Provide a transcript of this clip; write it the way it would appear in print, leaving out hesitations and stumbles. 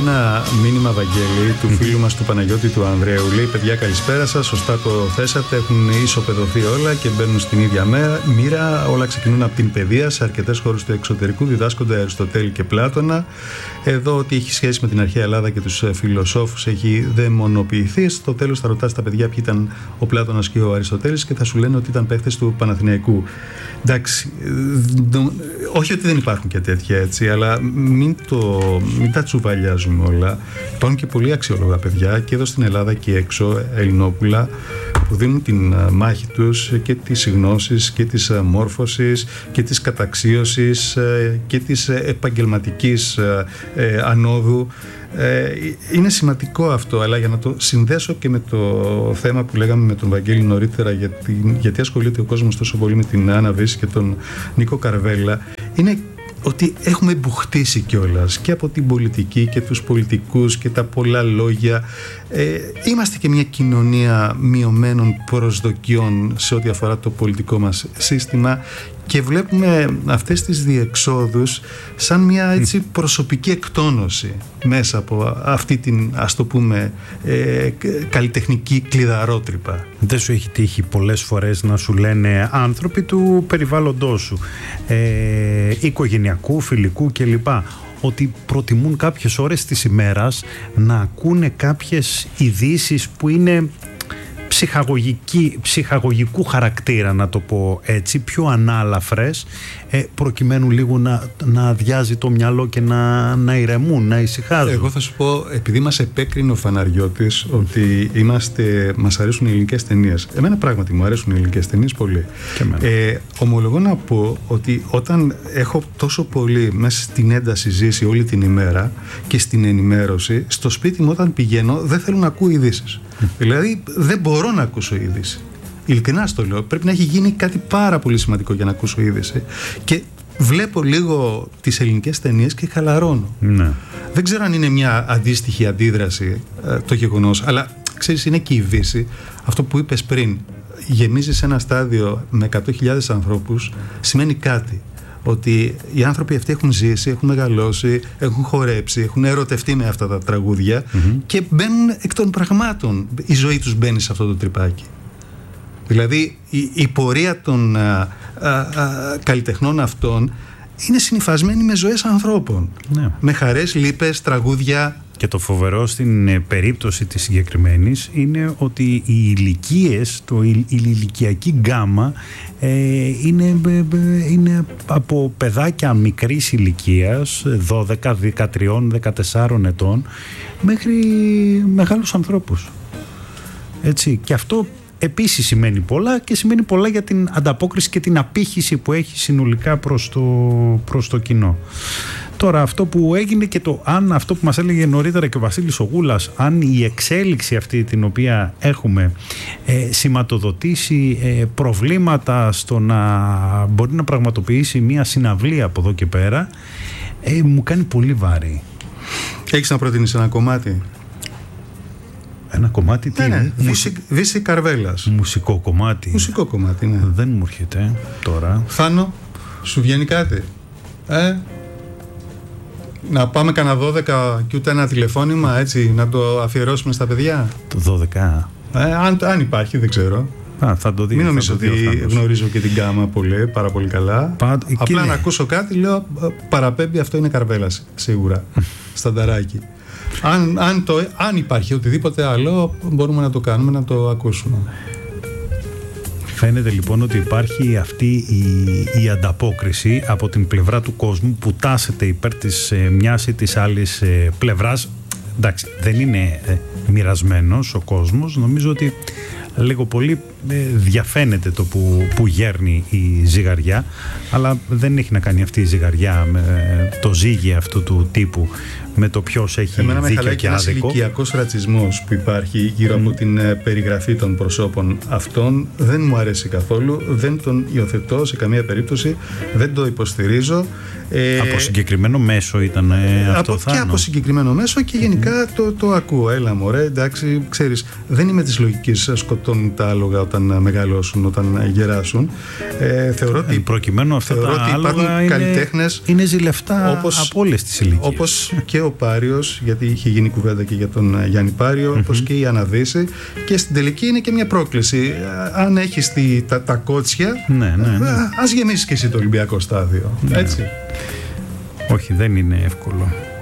ένα μήνυμα, Βαγγέλη, του φίλου μας του Παναγιώτη του Ανδρέου. Λέει: παιδιά, καλησπέρα σας. Σωστά το θέσατε. Έχουν ισοπεδωθεί όλα και μπαίνουν στην ίδια μοίρα. Όλα ξεκινούν από την παιδεία. Σε αρκετές χώρες του εξωτερικού διδάσκονται Αριστοτέλη και Πλάτωνα. Εδώ, ό,τι έχει σχέση με την αρχαία Ελλάδα και τους φιλοσόφους έχει δαιμονοποιηθεί. Στο τέλος θα ρωτάς τα παιδιά ποιοι ήταν ο Πλάτωνας και ο Αριστοτέλης και θα σου λένε ότι ήταν παίχτες του Παναθηναϊκού. Εντάξει, όχι ότι δεν υπάρχουν και τέτοια, έτσι, αλλά μην τα τσουβαλιάζουμε όλα. Υπάρχουν και πολύ αξιόλογα παιδιά και εδώ στην Ελλάδα και έξω, Ελληνόπουλα, που δίνουν την μάχη τους και της γνώσης και της μόρφωσης και της καταξίωσης και της επαγγελματικής ανόδου. Είναι σημαντικό αυτό, αλλά για να το συνδέσω και με το θέμα που λέγαμε με τον Βαγγέλη νωρίτερα, γιατί ασχολείται ο κόσμος τόσο πολύ με την Άννα Βύση και τον Νίκο Καρβέλα, είναι ότι έχουμε μπουχτίσει κιόλας και από την πολιτική και τους πολιτικούς και τα πολλά λόγια. Είμαστε και μια κοινωνία μειωμένων προσδοκιών σε ό,τι αφορά το πολιτικό μας σύστημα και βλέπουμε αυτές τις διεξόδους σαν μια έτσι προσωπική εκτόνωση μέσα από αυτή την, ας το πούμε, καλλιτεχνική κλειδαρότρυπα. Δεν σου έχει τύχει πολλές φορές να σου λένε άνθρωποι του περιβάλλοντός σου, οικογενειακού, φιλικού κλπ, ότι προτιμούν κάποιες ώρες της ημέρας να ακούνε κάποιες ειδήσεις που είναι ψυχαγωγικού χαρακτήρα, να το πω έτσι, πιο ανάλαφρες, προκειμένου λίγο να αδειάζει το μυαλό και να ηρεμούν, να ησυχάζουν. Εγώ θα σου πω, επειδή μας επέκρινε ο Φαναριώτης ότι μας αρέσουν οι ελληνικές ταινίες. Εμένα πράγματι μου αρέσουν οι ελληνικές ταινίες πολύ. Ομολογώ να πω ότι όταν έχω τόσο πολύ μέσα στην ένταση ζήσει όλη την ημέρα και στην ενημέρωση, στο σπίτι μου όταν πηγαίνω δεν θέλω να ακούω ειδήσεις. Δηλαδή δεν μπορώ να ακούσω είδηση. Ειλικρινά στο λέω. Πρέπει να έχει γίνει κάτι πάρα πολύ σημαντικό για να ακούσω είδηση. Και βλέπω λίγο τις ελληνικές ταινίες και χαλαρώνω. Ναι. Δεν ξέρω αν είναι μια αντίστοιχη αντίδραση το γεγονός, αλλά ξέρεις, είναι και η Δύση. Αυτό που είπες πριν, γεμίζει σε ένα στάδιο με 100.000 ανθρώπους, σημαίνει κάτι. Ότι οι άνθρωποι αυτοί έχουν ζήσει, έχουν μεγαλώσει, έχουν χορέψει, έχουν ερωτευτεί με αυτά τα τραγούδια και μπαίνουν εκ των πραγμάτων. Η ζωή τους μπαίνει σε αυτό το τρυπάκι. Δηλαδή η πορεία των καλλιτεχνών αυτών είναι συνυφασμένη με ζωές ανθρώπων. Ναι. Με χαρές, λύπες, τραγούδια. Και το φοβερό στην περίπτωση της συγκεκριμένης είναι ότι οι ηλικίες, η ηλικιακή γκάμα είναι από παιδάκια μικρής ηλικίας, 12, 13, 14 ετών, μέχρι μεγάλους ανθρώπους. Έτσι. Και αυτό επίσης σημαίνει πολλά και σημαίνει πολλά για την ανταπόκριση και την απήχηση που έχει συνολικά προς το κοινό. Τώρα αυτό που έγινε και αυτό που μας έλεγε νωρίτερα και ο Βασίλης ο Γούλας, αν η εξέλιξη αυτή την οποία έχουμε σηματοδοτήσει προβλήματα στο να μπορεί να πραγματοποιήσει μια συναυλία από εδώ και πέρα, μου κάνει πολύ βάρη. Έχεις να προτείνεις ένα κομμάτι? Ένα κομμάτι τι είναι? Βύση Καρβέλας. Μουσικό κομμάτι. Μουσικό κομμάτι, ναι. Δεν μου έρχεται τώρα. Θάνο, σου βγαίνει κάτι? Να πάμε κανένα 12 και ούτε ένα τηλεφώνημα, έτσι, να το αφιερώσουμε στα παιδιά. Το 12. Αν υπάρχει, δεν ξέρω. Θα το δει. Μην νομίζω ότι γνωρίζω και την γκάμα πάρα πολύ καλά. Απλά να ακούσω κάτι, λέω παραπέμπει, αυτό είναι Καρβέλας, σίγουρα. Στανταράκι. Αν υπάρχει οτιδήποτε άλλο, μπορούμε να το κάνουμε, να το ακούσουμε. Φαίνεται λοιπόν ότι υπάρχει αυτή η ανταπόκριση από την πλευρά του κόσμου που τάσεται υπέρ της μιας ή της άλλης πλευράς. Εντάξει, δεν είναι μοιρασμένος ο κόσμος. Νομίζω ότι λίγο πολύ διαφαίνεται το που γέρνει η ζυγαριά, αλλά δεν έχει να κάνει αυτή η ζυγαριά με το ζύγι αυτού του τύπου, με το ποιος έχει δίκιο και άδικο. Ένας ηλικιακός ρατσισμός που υπάρχει γύρω από την περιγραφή των προσώπων αυτών δεν μου αρέσει καθόλου, δεν τον υιοθετώ σε καμία περίπτωση, δεν το υποστηρίζω. Από συγκεκριμένο μέσο ήταν αυτό, και από συγκεκριμένο μέσο και γενικά το ακούω. Έλα μωρέ, εντάξει, ξέρεις, δεν είμαι της λογικής σκοτώνουν τα άλογα όταν μεγαλώσουν, όταν γεράσουν. Θεωρώ ότι προκειμένου αυτά τα άλογα υπάρχουν καλλιτέχνες είναι ζηλευτά από όλες τις ηλικίες. Όπως και ο Πάριος, γιατί είχε γίνει κουβέντα και για τον Γιάννη Πάριο, όπως και η Αναδύση, και στην τελική είναι και μια πρόκληση. Αν έχεις τα κότσια, ας γεμίσεις και εσύ το Ολυμπιακό στάδιο. Έτσι. Όχι, δεν είναι εύκολο.